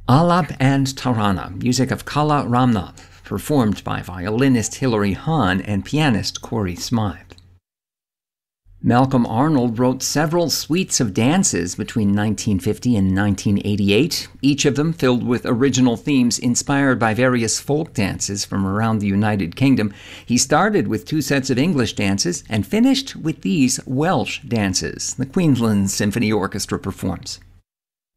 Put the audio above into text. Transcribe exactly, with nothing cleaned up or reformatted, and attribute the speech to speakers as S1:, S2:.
S1: Alap and Tarana, music of Kala Ramnath, performed by violinist Hilary Hahn and pianist Corey Smythe. Malcolm Arnold wrote several suites of dances between nineteen fifty and nineteen eighty-eight, each of them filled with original themes inspired by various folk dances from around the United Kingdom. He started with two sets of English dances and finished with these Welsh dances the Queensland Symphony Orchestra performs.